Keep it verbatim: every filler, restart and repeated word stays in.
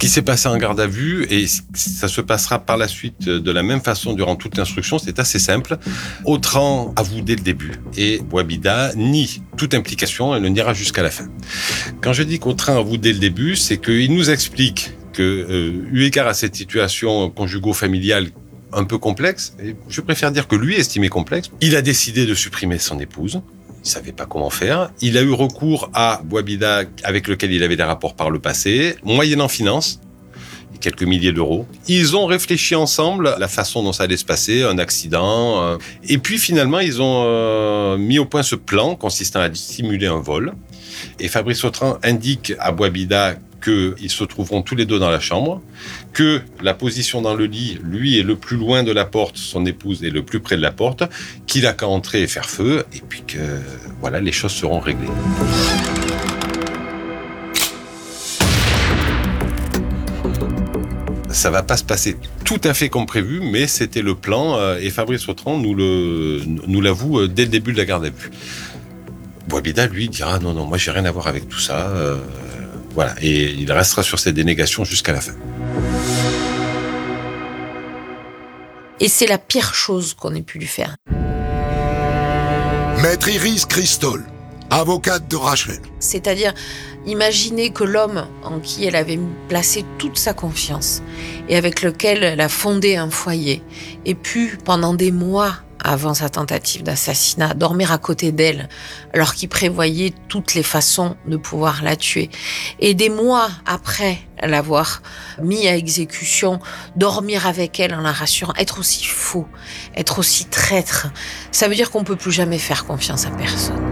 s'est passé en garde à vue, et ça se passera par la suite de la même façon durant toute l'instruction, c'est assez simple. Autran avoue dès le début et Bouabida nie toute implication et le niera jusqu'à la fin. Quand je dis qu'Autran avoue dès le début, c'est qu'il nous explique que, euh, eu égard à cette situation conjugo-familiale un peu complexe, et je préfère dire que lui estimait complexe, il a décidé de supprimer son épouse. Il ne savait pas comment faire. Il a eu recours à Bouabida, avec lequel il avait des rapports par le passé, moyennant finance, quelques milliers d'euros. Ils ont réfléchi ensemble la façon dont ça allait se passer, un accident. Euh, et puis finalement, ils ont euh, mis au point ce plan consistant à dissimuler un vol. Et Fabrice Autran indique à Bouabida qu'ils se trouveront tous les deux dans la chambre, que la position dans le lit, lui est le plus loin de la porte, son épouse est le plus près de la porte, qu'il a qu'à entrer et faire feu, et puis que voilà, les choses seront réglées. Ça va pas se passer tout à fait comme prévu, mais c'était le plan, euh, et Fabrice Autran nous, le, nous l'avoue euh, dès le début de la garde à vue. Bouabida, lui, dira non, non, moi j'ai rien à voir avec tout ça. Euh, voilà, et il restera sur ses dénégations jusqu'à la fin. Et c'est la pire chose qu'on ait pu lui faire. Maître Iris Christol, avocate de Rachel. C'est-à-dire, imaginez que l'homme en qui elle avait placé toute sa confiance et avec lequel elle a fondé un foyer ait pu, pendant des mois avant sa tentative d'assassinat, dormir à côté d'elle alors qu'il prévoyait toutes les façons de pouvoir la tuer. Et des mois après l'avoir mis à exécution, dormir avec elle en la rassurant, être aussi faux, être aussi traître, ça veut dire qu'on ne peut plus jamais faire confiance à personne.